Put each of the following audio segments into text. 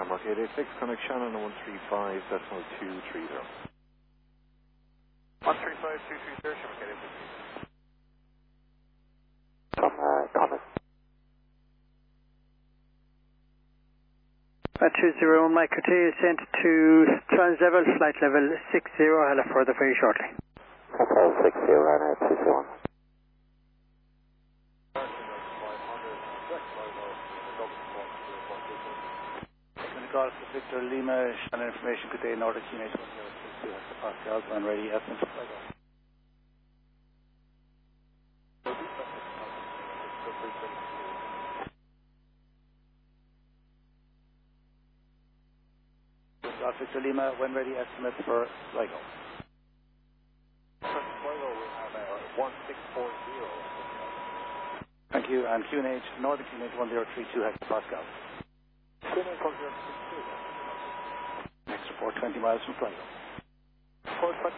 Hamburg 886, connect Shannon 135.230. 135.230, Shamrock 886. From Thomas. 201 Mike continue sent to Translevel, flight level 60, I'll have further for you shortly. Hotel 60, Ryanair 201. Call to Victor Lima, Shannon information, good day, Nordic Unit 1062, Pascal, when ready, estimate for flight off. Golf Victor Lima, when ready, estimate for Sligo. Sligo will have 1640. Thank you, and QNH, Northern QNH 1032, Hector Pascal. QNH 1032. Next report, 20 miles from Sligo. 420.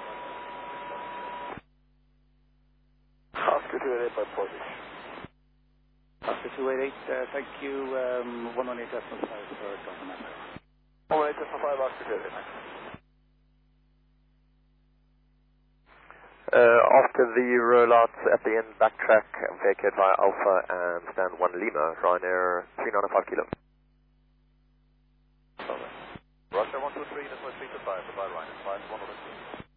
Oscar 288 by Portage. Oscar 288, thank you, 118 decimal 5 for Dublin Empire. 118 decimal 5, Oscar 288. After the rollouts at the end, backtrack, vacate via Alpha and stand 1 Lima, Ryanair 395 kilo. Roger 123, decimal 325, goodbye Ryanair, 5102.